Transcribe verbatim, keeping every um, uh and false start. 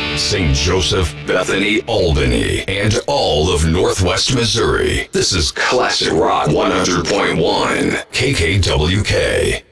Saint Joseph, Bethany, Albany, and all of Northwest Missouri. This is Classic Rock one hundred point one, K K W K.